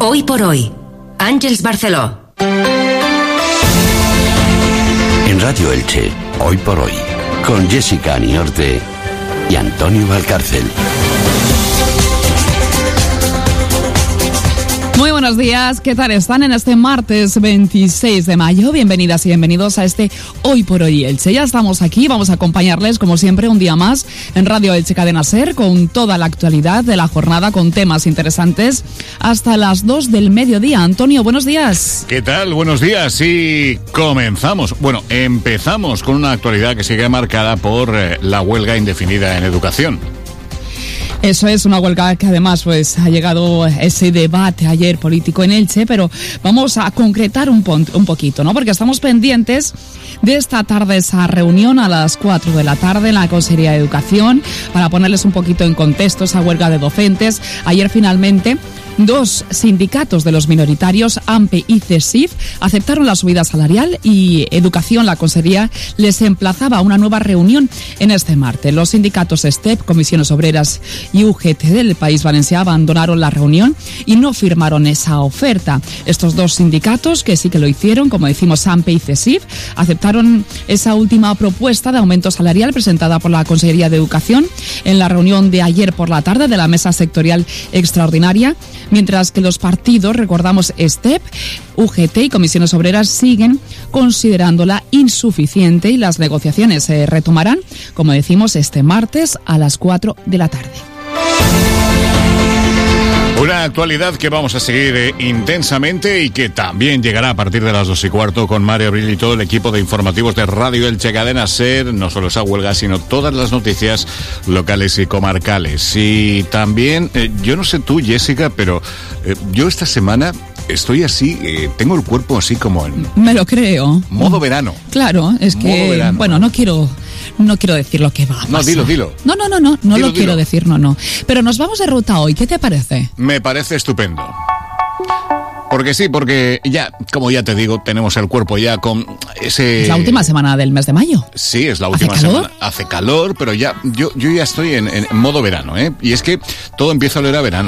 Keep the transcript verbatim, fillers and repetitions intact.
Hoy por hoy, Àngels Barceló. En Radio Elche, Hoy por hoy, con Jessica Aniorte y Antonio Valcárcel. Muy buenos días, ¿qué tal están en este martes veintiséis de mayo? Bienvenidas y bienvenidos a este Hoy por Hoy Elche. Ya estamos aquí, vamos a acompañarles como siempre un día más en Radio Elche Cadena SER con toda la actualidad de la jornada, con temas interesantes hasta las dos del mediodía. Antonio, buenos días. ¿Qué tal? Buenos días y comenzamos. Bueno, empezamos con una actualidad que sigue marcada por eh, la huelga indefinida en educación. Eso es, una huelga que además pues ha llegado ese debate ayer político en Elche, pero vamos a concretar un, pon- un poquito, ¿no? Porque estamos pendientes de esta tarde, esa reunión a las cuatro de la tarde en la Consejería de Educación, para ponerles un poquito en contexto esa huelga de docentes. Ayer finalmente dos sindicatos de los minoritarios, AMPE y CESIF, aceptaron la subida salarial y Educación, la Consejería, les emplazaba a una nueva reunión en este martes. Los sindicatos STEP, Comisiones Obreras y U G T del País Valencià abandonaron la reunión y no firmaron esa oferta. Estos dos sindicatos, que sí que lo hicieron, como decimos, AMPE y CESIF, aceptaron esa última propuesta de aumento salarial presentada por la Consejería de Educación en la reunión de ayer por la tarde de la Mesa Sectorial Extraordinaria, mientras que los partidos, recordamos, STEP, U G T y Comisiones Obreras siguen considerándola insuficiente y las negociaciones se retomarán, como decimos, este martes a las cuatro de la tarde. Una actualidad que vamos a seguir eh, intensamente y que también llegará a partir de las dos y cuarto con Mario Abril y todo el equipo de informativos de Radio Elche Cadena SER. No solo esa huelga, sino todas las noticias locales y comarcales. Y también, eh, yo no sé tú, Jessica, pero eh, yo esta semana estoy así, eh, tengo el cuerpo así como en... Me lo creo. Modo verano. Claro, es Modo que, verano. bueno, no quiero... No quiero decir lo que va a pasar. No, dilo, dilo. No, no, no, no, no Dilo, lo quiero dilo. decir, no, no. Pero nos vamos de ruta hoy, ¿qué te parece? Me parece estupendo. Porque sí, porque ya, como ya te digo, tenemos el cuerpo ya con ese... Es la última semana del mes de mayo. Sí, es la ¿Hace última calor? semana. Hace calor, pero ya yo, yo ya estoy en, en modo verano, ¿eh? Y es que todo empieza a oler a verano.